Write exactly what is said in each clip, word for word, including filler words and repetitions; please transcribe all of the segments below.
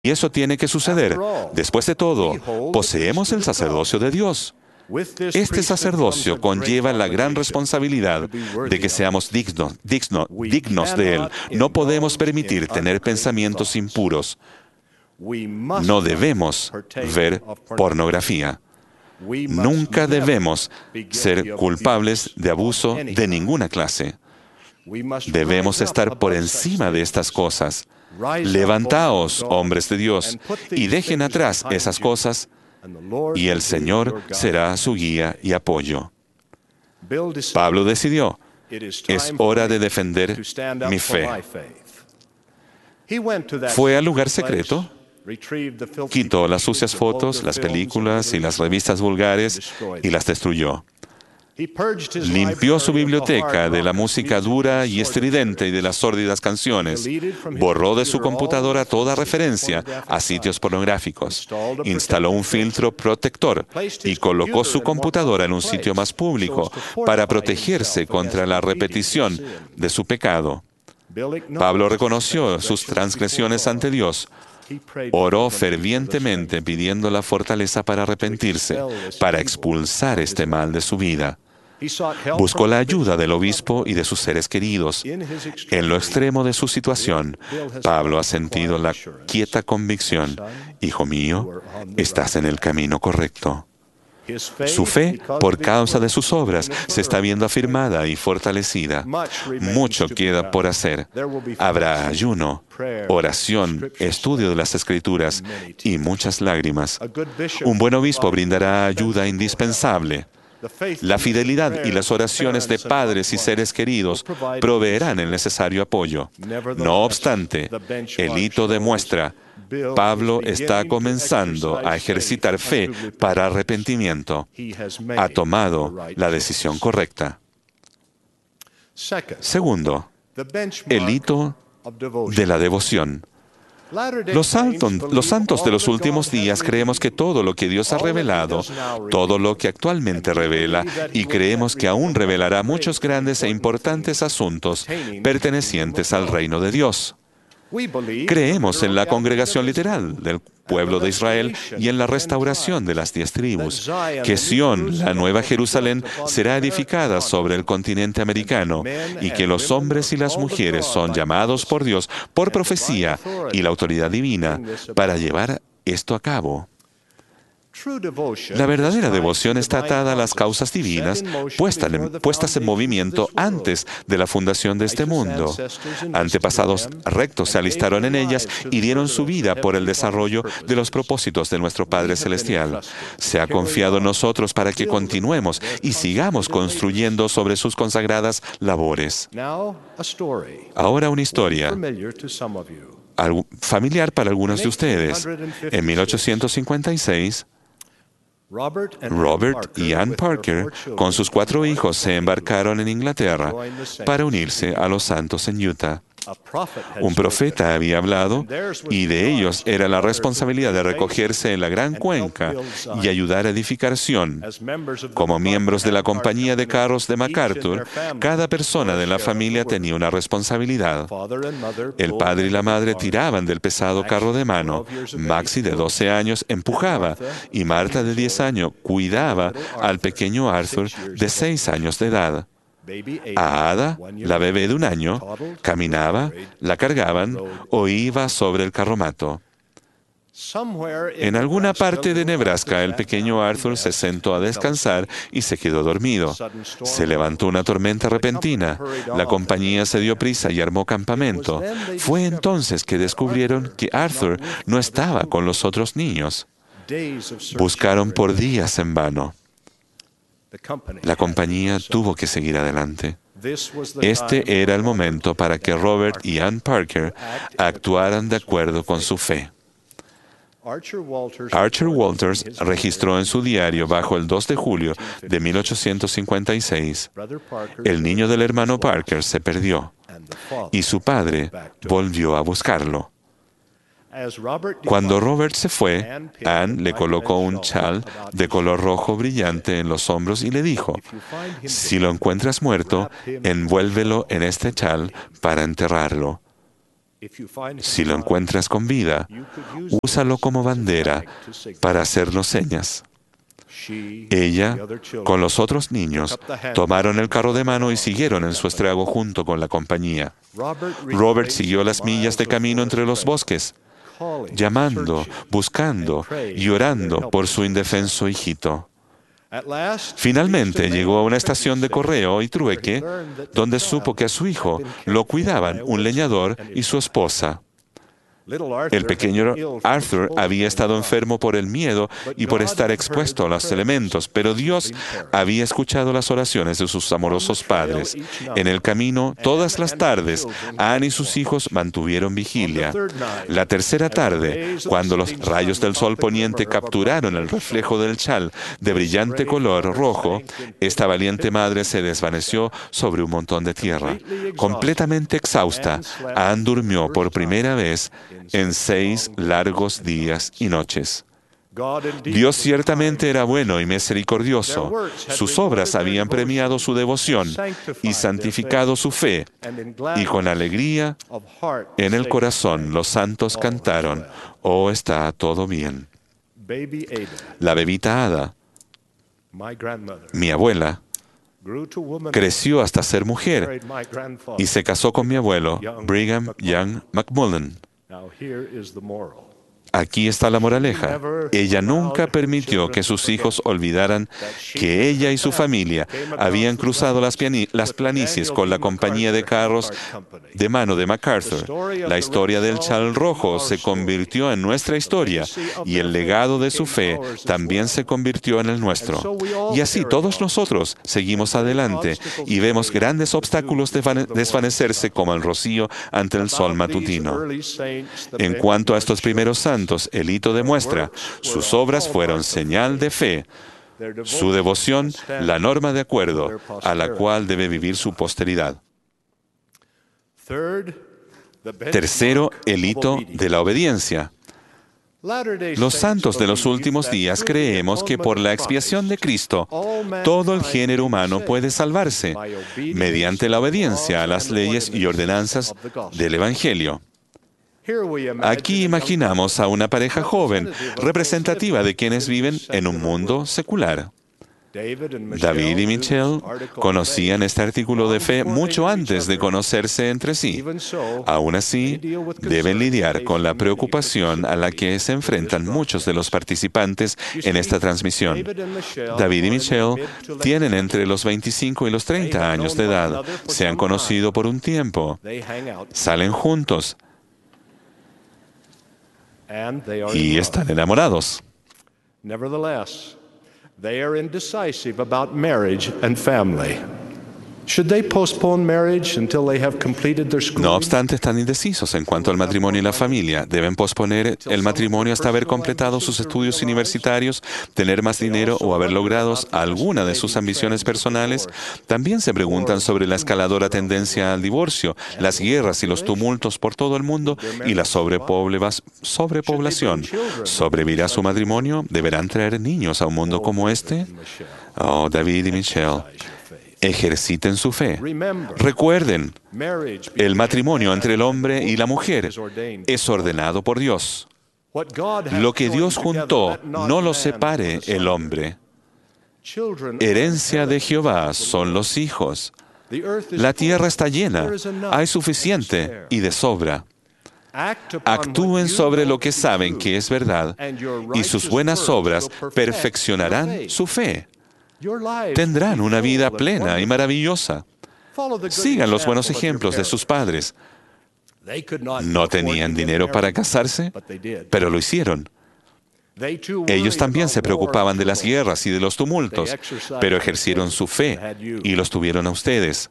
Y eso tiene que suceder. Después de todo, poseemos el sacerdocio de Dios. Este sacerdocio conlleva la gran responsabilidad de que seamos dignos, dignos, dignos de Él. No podemos permitir tener pensamientos impuros. No debemos ver pornografía. Nunca debemos ser culpables de abuso de ninguna clase. Debemos estar por encima de estas cosas. Levantaos, hombres de Dios, y dejen atrás esas cosas, y el Señor será su guía y apoyo. Pablo decidió, es hora de defender mi fe. Fue al lugar secreto, quitó las sucias fotos, las películas y las revistas vulgares y las destruyó. Limpió su biblioteca de la música dura y estridente y de las sórdidas canciones. Borró de su computadora toda referencia a sitios pornográficos. Instaló un filtro protector y colocó su computadora en un sitio más público para protegerse contra la repetición de su pecado. Pablo reconoció sus transgresiones ante Dios. Oró fervientemente pidiendo la fortaleza para arrepentirse, para expulsar este mal de su vida. Buscó la ayuda del obispo y de sus seres queridos. En lo extremo de su situación, Pablo ha sentido la quieta convicción, hijo mío, estás en el camino correcto. Su fe, por causa de sus obras, se está viendo afirmada y fortalecida. Mucho queda por hacer. Habrá ayuno, oración, estudio de las Escrituras y muchas lágrimas. Un buen obispo brindará ayuda indispensable. La fidelidad y las oraciones de padres y seres queridos proveerán el necesario apoyo. No obstante, el hito demuestra, Pablo está comenzando a ejercitar fe para arrepentimiento. Ha tomado la decisión correcta. Segundo, el hito de la devoción. Los santos, los santos de los últimos días creemos que todo lo que Dios ha revelado, todo lo que actualmente revela, y creemos que aún revelará muchos grandes e importantes asuntos pertenecientes al reino de Dios. Creemos en la congregación literal del pueblo de Israel y en la restauración de las diez tribus, que Sión, la nueva Jerusalén, será edificada sobre el continente americano y que los hombres y las mujeres son llamados por Dios, por profecía y la autoridad divina, para llevar esto a cabo. La verdadera devoción está atada a las causas divinas puestas en, puestas en movimiento antes de la fundación de este mundo. Antepasados rectos se alistaron en ellas y dieron su vida por el desarrollo de los propósitos de nuestro Padre Celestial. Se ha confiado en nosotros para que continuemos y sigamos construyendo sobre sus consagradas labores. Ahora una historia familiar para algunos de ustedes. En mil ochocientos cincuenta y seis, Robert y Ann Parker, con sus cuatro hijos, se embarcaron en Inglaterra para unirse a los santos en Utah. Un profeta había hablado y de ellos era la responsabilidad de recogerse en la gran cuenca y ayudar a edificar Sión. Como miembros de la compañía de carros de MacArthur, cada persona de la familia tenía una responsabilidad. El padre y la madre tiraban del pesado carro de mano. Maxie, de doce años, empujaba y Marta, de diez años, cuidaba al pequeño Arthur, de seis años de edad. A Ada, la bebé de un año, caminaba, la cargaban o iba sobre el carromato. En alguna parte de Nebraska, el pequeño Arthur se sentó a descansar y se quedó dormido. Se levantó una tormenta repentina. La compañía se dio prisa y armó campamento. Fue entonces que descubrieron que Arthur no estaba con los otros niños. Buscaron por días en vano. La compañía tuvo que seguir adelante. Este era el momento para que Robert y Ann Parker actuaran de acuerdo con su fe. Archer Walters registró en su diario bajo el dos de julio de mil ochocientos cincuenta y seis, el niño del hermano Parker se perdió y su padre volvió a buscarlo. Cuando Robert se fue, Ann le colocó un chal de color rojo brillante en los hombros y le dijo, si lo encuentras muerto, envuélvelo en este chal para enterrarlo. Si lo encuentras con vida, úsalo como bandera para hacernos señas. Ella, con los otros niños, tomaron el carro de mano y siguieron en su estrago junto con la compañía. Robert siguió las millas de camino entre los bosques, llamando, buscando y orando por su indefenso hijito. Finalmente llegó a una estación de correo y trueque, donde supo que a su hijo lo cuidaban un leñador y su esposa. El pequeño Arthur había estado enfermo por el miedo y por estar expuesto a los elementos, pero Dios había escuchado las oraciones de sus amorosos padres. En el camino, todas las tardes, Anne y sus hijos mantuvieron vigilia. La tercera tarde, cuando los rayos del sol poniente capturaron el reflejo del chal de brillante color rojo, esta valiente madre se desvaneció sobre un montón de tierra. Completamente exhausta, Anne durmió por primera vez en seis largos días y noches. Dios ciertamente era bueno y misericordioso. Sus obras habían premiado su devoción y santificado su fe, y con alegría en el corazón los santos cantaron, «Oh, está todo bien». La bebita Ada, mi abuela, creció hasta ser mujer y se casó con mi abuelo, Brigham Young McMullen. Aquí está la moraleja. Ella nunca permitió que sus hijos olvidaran que ella y su familia habían cruzado las, las planicies con la compañía de carros de mano de MacArthur. La historia del chal rojo se convirtió en nuestra historia y el legado de su fe también se convirtió en el nuestro. Y así todos nosotros seguimos adelante y vemos grandes obstáculos desvanecerse como el rocío ante el sol matutino. En cuanto a estos primeros santos, el hito demuestra, sus obras fueron señal de fe, su devoción la norma de acuerdo a la cual debe vivir su posteridad. Tercero, el hito de la obediencia. Los santos de los últimos días creemos que por la expiación de Cristo, todo el género humano puede salvarse mediante la obediencia a las leyes y ordenanzas del Evangelio. Aquí imaginamos a una pareja joven, representativa de quienes viven en un mundo secular. David y Michelle conocían este artículo de fe mucho antes de conocerse entre sí. Aún así, deben lidiar con la preocupación a la que se enfrentan muchos de los participantes en esta transmisión. David y Michelle tienen entre los veinticinco y los treinta años de edad. Se han conocido por un tiempo. Salen juntos. Y están enamorados. Nevertheless, they are indecisive about marriage and family. Should they postpone marriage until they have completed their schooling? No obstante, están indecisos en cuanto al matrimonio y la familia. Deben posponer el matrimonio hasta haber completado sus estudios universitarios, tener más dinero o haber logrado alguna de sus ambiciones personales. También se preguntan sobre la escaladora tendencia al divorcio, las guerras y los tumultos por todo el mundo y la sobrepoblación. ¿Sobrevivirá su matrimonio? ¿Deberán traer niños a un mundo como este? Oh, David y Michelle, ejerciten su fe. Recuerden, el matrimonio entre el hombre y la mujer es ordenado por Dios. Lo que Dios juntó, no lo separe el hombre. Herencia de Jehová son los hijos. La tierra está llena, hay suficiente y de sobra. Actúen sobre lo que saben que es verdad, y sus buenas obras perfeccionarán su fe. Tendrán una vida plena y maravillosa. Sigan los buenos ejemplos de sus padres. No tenían dinero para casarse, pero lo hicieron. Ellos también se preocupaban de las guerras y de los tumultos, pero ejercieron su fe y los tuvieron a ustedes.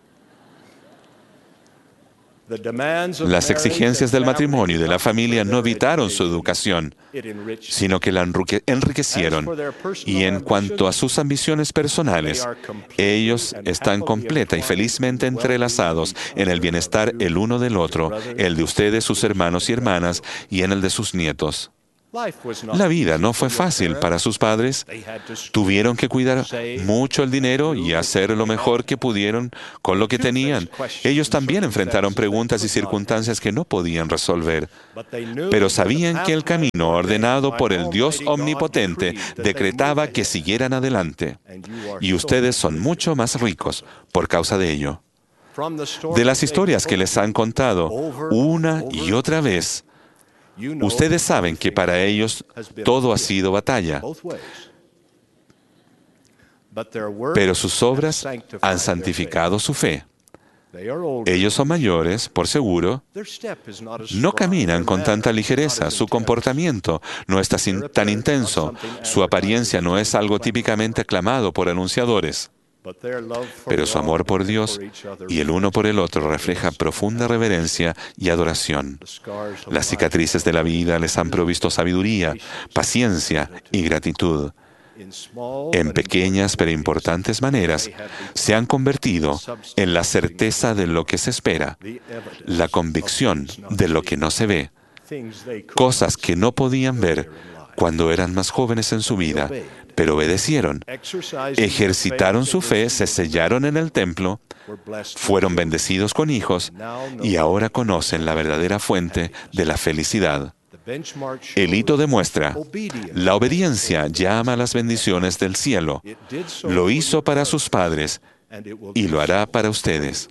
Las exigencias del matrimonio y de la familia no evitaron su educación, sino que la enriquecieron. Y en cuanto a sus ambiciones personales, ellos están completa y felizmente entrelazados en el bienestar el uno del otro, el de ustedes, sus hermanos y hermanas, y en el de sus nietos. La vida no fue fácil para sus padres. Tuvieron que cuidar mucho el dinero y hacer lo mejor que pudieron con lo que tenían. Ellos también enfrentaron preguntas y circunstancias que no podían resolver. Pero sabían que el camino ordenado por el Dios omnipotente decretaba que siguieran adelante. Y ustedes son mucho más ricos por causa de ello. De las historias que les han contado una y otra vez, ustedes saben que para ellos todo ha sido batalla, pero sus obras han santificado su fe. Ellos son mayores, por seguro, no caminan con tanta ligereza, su comportamiento no es tan intenso, su apariencia no es algo típicamente aclamado por anunciadores. Pero su amor por Dios y el uno por el otro refleja profunda reverencia y adoración. Las cicatrices de la vida les han provisto sabiduría, paciencia y gratitud. En pequeñas pero importantes maneras, se han convertido en la certeza de lo que se espera, la convicción de lo que no se ve, cosas que no podían ver cuando eran más jóvenes en su vida, pero obedecieron, ejercitaron su fe, se sellaron en el templo, fueron bendecidos con hijos y ahora conocen la verdadera fuente de la felicidad. El hito demuestra, la obediencia llama a las bendiciones del cielo. Lo hizo para sus padres y lo hará para ustedes.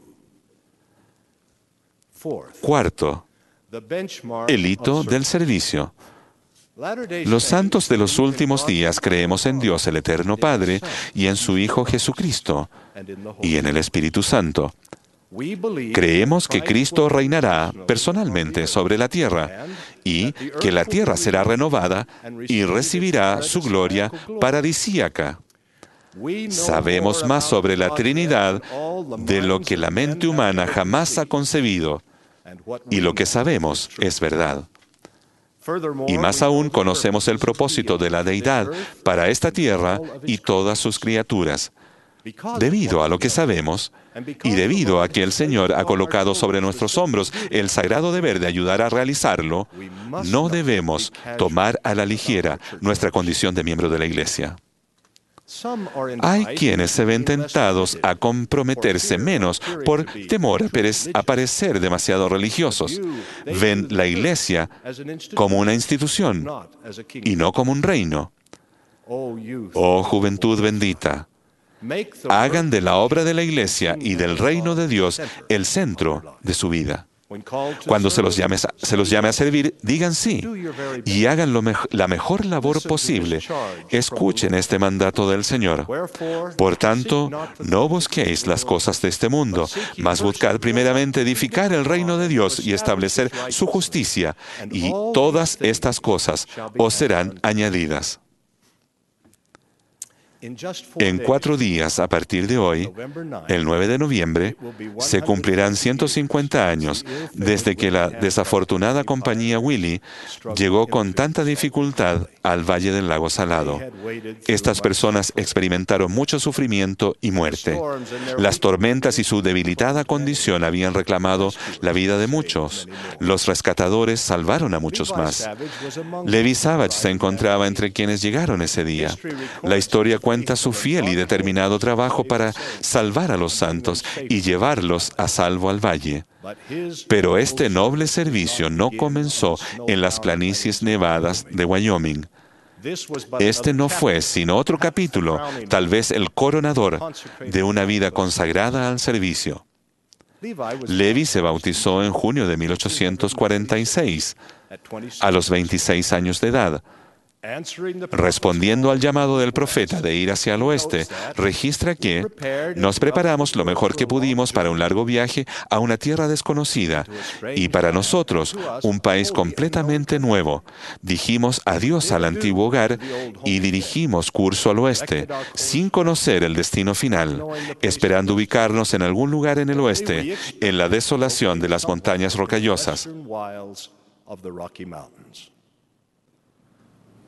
Cuarto, el hito del servicio. Los santos de los últimos días creemos en Dios el Eterno Padre y en su Hijo Jesucristo y en el Espíritu Santo. Creemos que Cristo reinará personalmente sobre la tierra y que la tierra será renovada y recibirá su gloria paradisíaca. Sabemos más sobre la Trinidad de lo que la mente humana jamás ha concebido, y lo que sabemos es verdad. Y más aún conocemos el propósito de la Deidad para esta tierra y todas sus criaturas. Debido a lo que sabemos, y debido a que el Señor ha colocado sobre nuestros hombros el sagrado deber de ayudar a realizarlo, no debemos tomar a la ligera nuestra condición de miembro de la Iglesia. Hay quienes se ven tentados a comprometerse menos por temor a parecer demasiado religiosos. Ven la Iglesia como una institución y no como un reino. Oh juventud bendita, hagan de la obra de la Iglesia y del reino de Dios el centro de su vida. Cuando se los llame, se los llame a servir, digan sí y hagan lo mej- la mejor labor posible. Escuchen este mandato del Señor. Por tanto, no busquéis las cosas de este mundo, mas buscad primeramente edificar el reino de Dios y establecer su justicia, y todas estas cosas os serán añadidas. En cuatro días a partir de hoy, el nueve de noviembre, se cumplirán ciento cincuenta años desde que la desafortunada compañía Willie llegó con tanta dificultad al Valle del Lago Salado. Estas personas experimentaron mucho sufrimiento y muerte. Las tormentas y su debilitada condición habían reclamado la vida de muchos. Los rescatadores salvaron a muchos más. Levi Savage se encontraba entre quienes llegaron ese día. La historia cuenta su fiel y determinado trabajo para salvar a los santos y llevarlos a salvo al valle. Pero este noble servicio no comenzó en las planicies nevadas de Wyoming. Este no fue sino otro capítulo, tal vez el coronador, de una vida consagrada al servicio. Levi se bautizó en junio de mil ochocientos cuarenta y seis, a los veintiséis años de edad. Respondiendo al llamado del profeta de ir hacia el oeste, registra que nos preparamos lo mejor que pudimos para un largo viaje a una tierra desconocida y para nosotros un país completamente nuevo. Dijimos adiós al antiguo hogar y dirigimos curso al oeste, sin conocer el destino final, esperando ubicarnos en algún lugar en el oeste, en la desolación de las montañas rocallosas.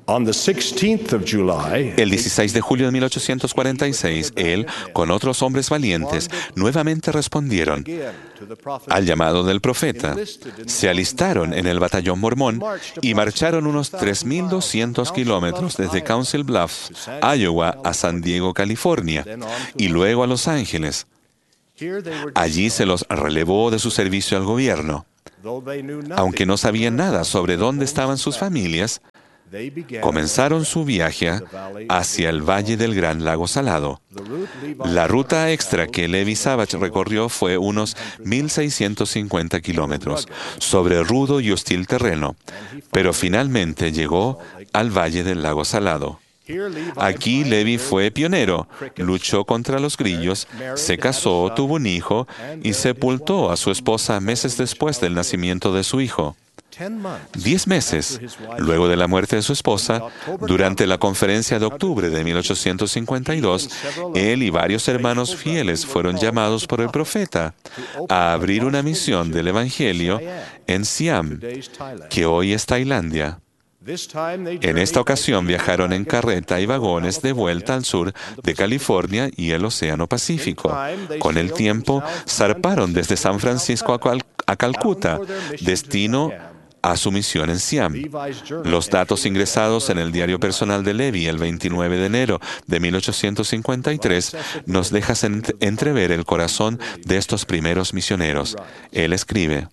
On the sixteenth of July, El dieciséis de julio de mil ochocientos cuarenta y seis, él, con otros hombres valientes, nuevamente respondieron al llamado del profeta. Se alistaron en el batallón mormón y marcharon unos tres mil doscientos kilómetros desde Council Bluffs, Iowa, a San Diego, California, y luego a Los Ángeles. Allí se los relevó de su servicio al gobierno. Aunque no sabían nada sobre dónde estaban sus familias, comenzaron su viaje hacia el Valle del Gran Lago Salado. La ruta extra que Levi Savage recorrió fue unos mil seiscientos cincuenta kilómetros sobre rudo y hostil terreno, pero finalmente llegó al Valle del Lago Salado. Aquí Levi fue pionero, luchó contra los grillos, se casó, tuvo un hijo y sepultó a su esposa meses después del nacimiento de su hijo. Diez meses luego de la muerte de su esposa, durante la conferencia de octubre de mil ochocientos cincuenta y dos, él y varios hermanos fieles fueron llamados por el profeta a abrir una misión del Evangelio en Siam, que hoy es Tailandia. En esta ocasión viajaron en carreta y vagones de vuelta al sur de California y el Océano Pacífico. Con el tiempo, zarparon desde San Francisco a, Cal- a Calcuta, destino a su misión en Siam. Los datos ingresados en el diario personal de Levi el veintinueve de enero de mil ochocientos cincuenta y tres nos dejan entrever el corazón de estos primeros misioneros. Él escribe: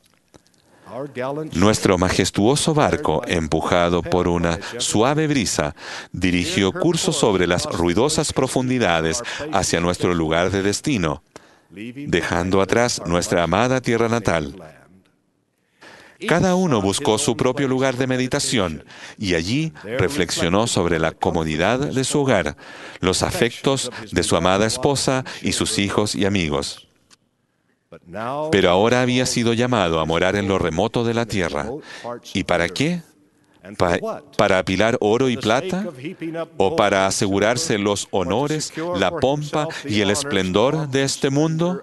Nuestro majestuoso barco, empujado por una suave brisa, dirigió curso sobre las ruidosas profundidades hacia nuestro lugar de destino, dejando atrás nuestra amada tierra natal. Cada uno buscó su propio lugar de meditación y allí reflexionó sobre la comodidad de su hogar, los afectos de su amada esposa y sus hijos y amigos. Pero ahora había sido llamado a morar en lo remoto de la tierra. ¿Y para qué? Pa- ¿Para apilar oro y plata? ¿O para asegurarse los honores, la pompa y el esplendor de este mundo?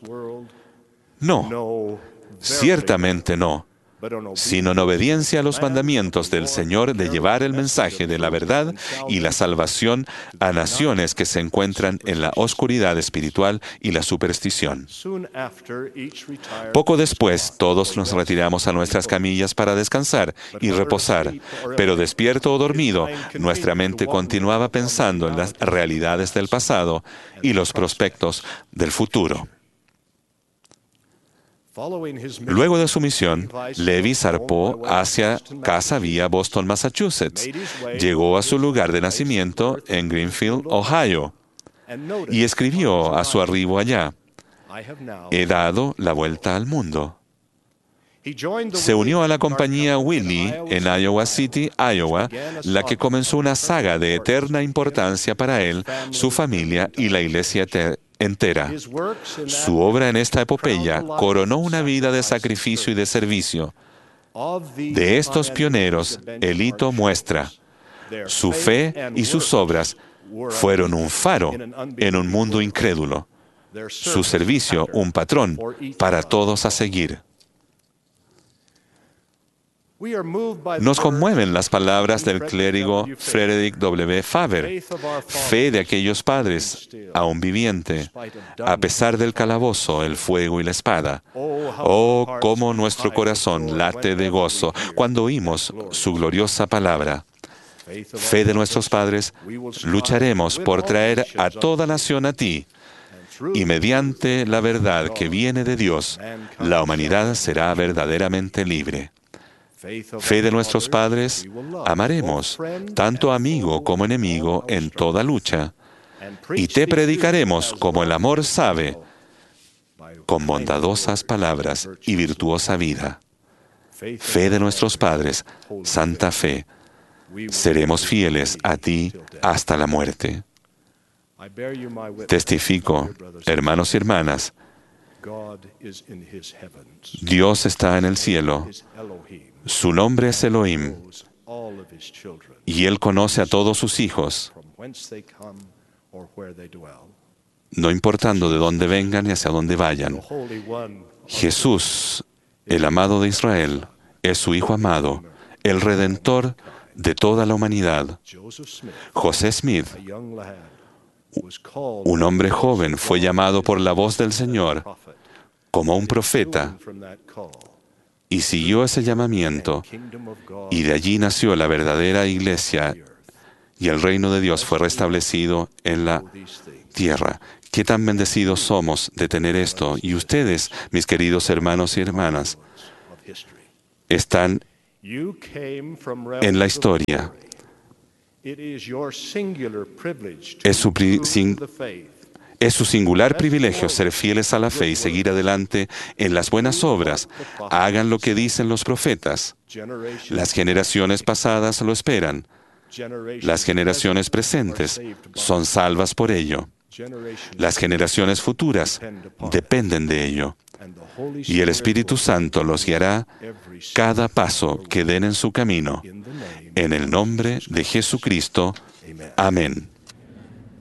No, ciertamente no, sino en obediencia a los mandamientos del Señor de llevar el mensaje de la verdad y la salvación a naciones que se encuentran en la oscuridad espiritual y la superstición. Poco después, todos nos retiramos a nuestras camillas para descansar y reposar, pero despierto o dormido, nuestra mente continuaba pensando en las realidades del pasado y los prospectos del futuro. Luego de su misión, Levi zarpó hacia casa vía Boston, Massachusetts. Llegó a su lugar de nacimiento en Greenfield, Ohio, y escribió a su arribo allá: He dado la vuelta al mundo. Se unió a la compañía Whitley en Iowa City, Iowa, la que comenzó una saga de eterna importancia para él, su familia y la iglesia eterna entera. Su obra en esta epopeya coronó una vida de sacrificio y de servicio. De estos pioneros, el hito muestra: su fe y sus obras fueron un faro en un mundo incrédulo. Su servicio, un patrón para todos a seguir. Nos conmueven las palabras del clérigo Frederick W. Faber: fe de aquellos padres, aún viviente, a pesar del calabozo, el fuego y la espada. Oh, cómo nuestro corazón late de gozo cuando oímos su gloriosa palabra. Fe de nuestros padres, lucharemos por traer a toda nación a ti, y mediante la verdad que viene de Dios, la humanidad será verdaderamente libre. Fe de nuestros padres, amaremos, tanto amigo como enemigo, en toda lucha, y te predicaremos como el amor sabe, con bondadosas palabras y virtuosa vida. Fe de nuestros padres, santa fe, seremos fieles a ti hasta la muerte. Testifico, hermanos y hermanas, Dios está en el cielo. Su nombre es Elohim, y Él conoce a todos sus hijos, no importando de dónde vengan y hacia dónde vayan. Jesús, el amado de Israel, es su Hijo amado, el Redentor de toda la humanidad. José Smith, un hombre joven, fue llamado por la voz del Señor como un profeta y siguió ese llamamiento, y de allí nació la verdadera iglesia y el reino de Dios fue restablecido en la tierra. Qué tan bendecidos somos de tener esto. Y ustedes, mis queridos hermanos y hermanas, están en la historia. Es su, pri- sin- es su singular privilegio ser fieles a la fe y seguir adelante en las buenas obras. Hagan lo que dicen los profetas. Las generaciones pasadas lo esperan. Las generaciones presentes son salvas por ello. Las generaciones futuras dependen de ello. Y el Espíritu Santo los guiará cada paso que den en su camino. En el nombre de Jesucristo. Amén.